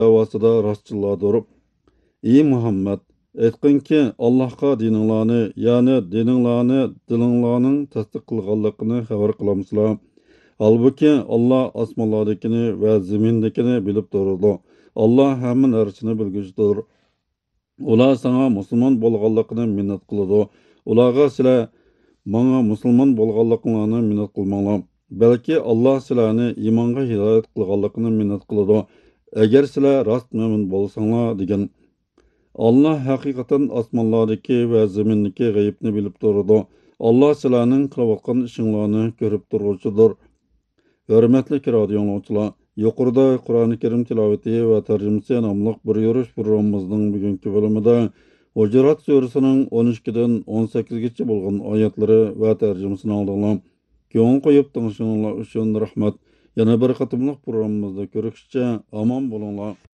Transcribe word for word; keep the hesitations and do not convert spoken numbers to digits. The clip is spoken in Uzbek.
davosida rostchilardir. Ey Muhammad, aytqinki, Allohga dininglarni, ya'ni dininglarni dilinglarning tasdiq qilganligini xabar qilamsizlar. Halbuki Alloh osmonlardagini va zamindagini bilib turadi. Alloh hamma narsani bilguchidir. Ular sana musulmon bo'lganligini minnat qiladi. Ularga sizlar menga musulmon bo'lganliginglarni minnat qilmanglar. Balki Alloh sizlarni iymonga hidoyat qilganligini minnat qiladi. Agar sizlar rost mo'min bo'lsanglar degan. Allah haqiqatan osmonlardagi va zamindagi g'aybni bilib turadi. Alloh sizlarning qilayotgan ishinglarni ko'rib turuvchidir. Hörmətli radio dinləyicilər, yuqorida Qur'oni Karim tilavəti və tərcüməsi namlıq bir yürüş programımızın bugünkü bölümündə Hucurat surəsinin on ikkidən on səkkizgacha bo'lgan oyatlari və tərcüməsini aldığım. Köڭ qoyub tanışınlar üçün rəhmət. Yana bir qatımlıq programımızda görüşəcə aman bolunlar.